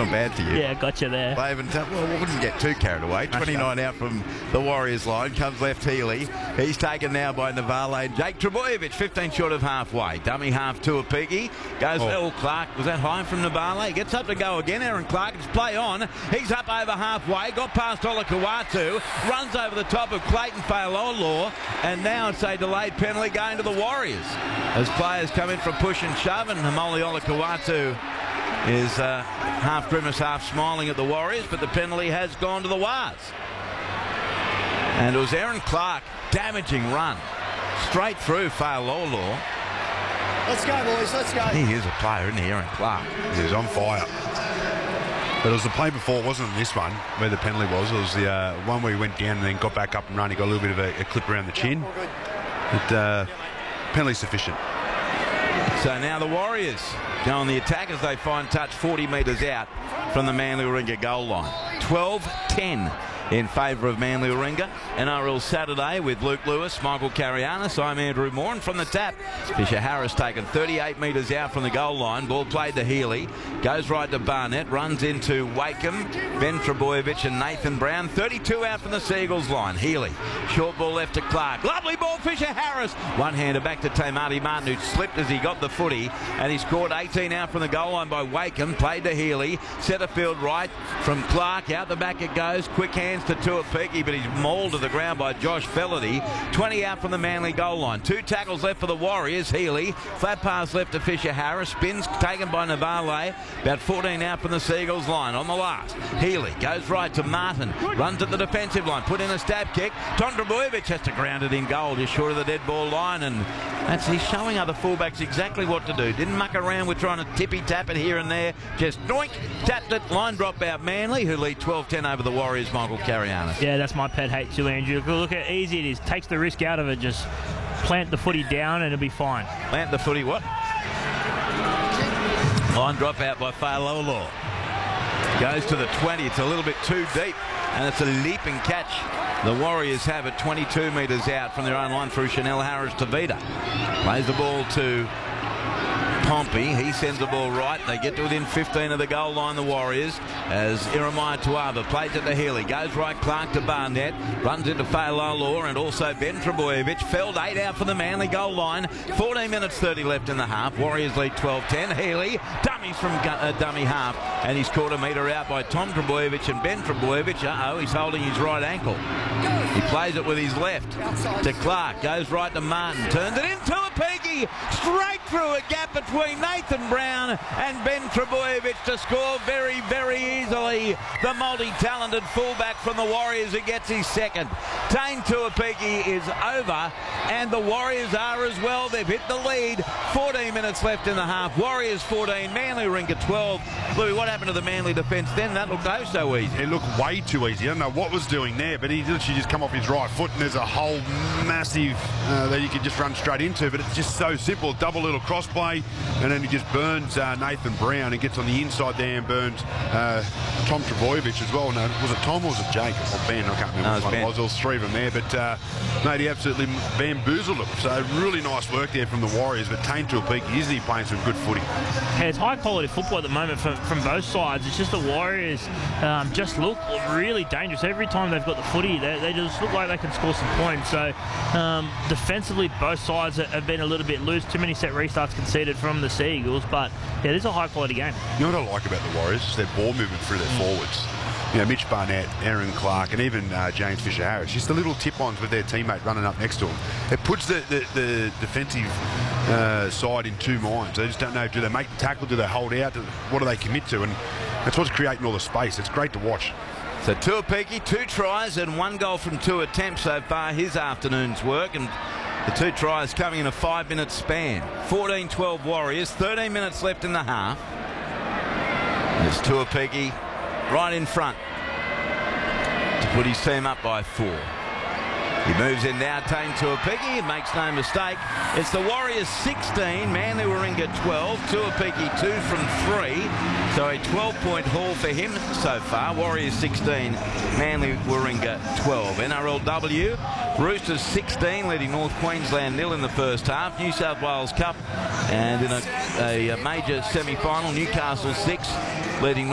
not bad for you. Yeah, gotcha there. Well, we wouldn't get too carried away. 29 out from the Warriors line. Comes left Healy. He's taken now by Navale and Jake Trebojevic, 15 short of halfway. Dummy half Tuapiki. Goes Clark. Was that high from Navale? Gets up to go again. Aaron Clark. It's play on. He's up over halfway. Got past Olakau'atu. Runs over the top of Clayton Failolo. And now it's a delayed penalty going to the Warriors. As players come in from push and shove, and Hamoli Olakau'atu is half grimace, half smiling at the Warriors, but the penalty has gone to the Wars. And it was Aaron Clark, damaging run, straight through Failolo. Let's go, boys, let's go. He is a player, isn't he, Aaron Clark? He's on fire. But it was the play before, it wasn't this one where the penalty was. It was the one where he went down and then got back up and run. He got a little bit of a clip around the chin. But penalty sufficient. So now the Warriors go on the attack as they find touch 40 metres out from the Manly Warringah goal line. 12-10 in favour of Manly Warringah. NRL Saturday with Luke Lewis, Michael Carianis. I'm Andrew Moore, and from the tap, Fisher Harris taken 38 metres out from the goal line. Ball played to Healy. Goes right to Barnett. Runs into Wakeham, Ben Trebojevic and Nathan Brown. 32 out from the Seagulls line. Healy. Short ball left to Clark. Lovely ball, Fisher Harris. One-hander back to Tamati Martin, who slipped as he got the footy. And he scored 18 out from the goal line by Wakeham. Played to Healy. Centre field right from Clark. Out the back it goes. Quick hands to Tuapiki, but he's mauled to the ground by Josh Fellerty. 20 out from the Manly goal line. 2 tackles left for the Warriors. Healy. Flat pass left to Fisher Harris. Spins taken by Navale. About 14 out from the Seagulls line on the last. Healy goes right to Martin. Runs at the defensive line. Put in a stab kick. Tom Trebojevic has to ground it in goal just short of the dead ball line, and he's showing other fullbacks exactly what to do. Didn't muck around with trying to tippy-tap it here and there. Just doink, tapped it. Line drop out Manly, who lead 12-10 over the Warriors, Michael Carianis. Yeah, that's my pet hate too, Andrew. Look how easy it is. Takes the risk out of it. Just plant the footy down and it'll be fine. Plant the footy what? Line drop out by Failolo. Goes to the 20. It's a little bit too deep, and it's a leaping catch. The Warriors have it 22 metres out from their own line through Chanel Harris to Vida. Plays the ball to Pompey. He sends the ball right. They get to within 15 of the goal line, the Warriors, as Iremai Tuava plays it to Healy. Goes right Clark to Barnett. Runs into Failolo and also Ben Trebojevic. Felled 8 out for the Manly goal line. 14 minutes 30 left in the half. Warriors lead 12-10. Healy dummies from dummy half, and he's caught a metre out by Tom Trebojevic and Ben Trebojevic. He's holding his right ankle. He plays it with his left to Clark. Goes right to Martin. Turns it into a Peggy. Straight through a gap between Nathan Brown and Ben Trebojevic to score very, very easily. The multi-talented fullback from the Warriors who gets his second. Tane Tuapiki is over, and the Warriors are as well. They've hit the lead. 14 minutes left in the half. Warriors 14, Manly Warringah 12. Louis, what happened to the Manly defence then? That looked oh so easy. It looked way too easy. I don't know what was doing there, but he literally just come off his right foot, and there's a whole massive that you could just run straight into, but it's just so simple. Double little cross play, and then he just burns Nathan Brown and gets on the inside there and burns Tom Trebojevic as well. No, was it Tom or was it Jake or Ben? I can't remember which one it was. There was 3 of them there, but mate, he absolutely bamboozled them. So really nice work there from the Warriors, but Tane Tuapiki is playing some good footy. Yeah, it's high quality football at the moment from both sides. It's just the Warriors just look really dangerous. Every time they've got the footy, they just look like they can score some points. So defensively, both sides have been a little bit loose. Too many set restarts conceded from the Seagulls, but yeah, it is a high quality game. You know what I like about the Warriors is their ball movement through their forwards. You know, Mitch Barnett, Aaron Clark, and even James Fisher Harris. Just the little tip-ons with their teammate running up next to them. It puts the defensive side in 2 minds. They just don't know, do they make the tackle, do they hold out, what do they commit to? And that's what's creating all the space. It's great to watch. So Tuapiki, 2 tries and 1 goal from 2 attempts so far his afternoon's work, and the 2 tries coming in a 5-minute span. 14-12 Warriors, 13 minutes left in the half. There's Tuapiki right in front to put his team up by 4. He moves in now, Tane Tuapiki, and makes no mistake. It's the Warriors 16, Manly Warringah 12, Tuapiki 2 from 3. So a 12-point haul for him so far. Warriors 16, Manly Warringah 12. NRLW, Roosters 16, leading North Queensland 0 in the first half. New South Wales Cup, and in a major semi-final, Newcastle 6, leading